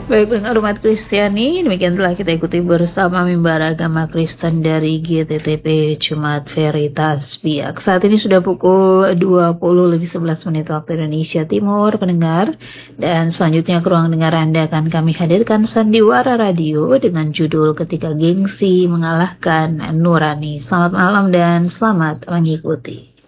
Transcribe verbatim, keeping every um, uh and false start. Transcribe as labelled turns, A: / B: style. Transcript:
A: Baik pendengar umat Kristiani, demikian telah kita ikuti bersama mimbar agama Kristen dari G T T P Jumat Veritas Biak. Saat ini sudah pukul dua puluh lebih sebelas menit waktu Indonesia Timur, pendengar. Dan selanjutnya ke ruang dengar Anda akan kami hadirkan Sandiwara Radio dengan judul Ketika Gengsi Mengalahkan Nurani. Selamat malam dan selamat mengikuti.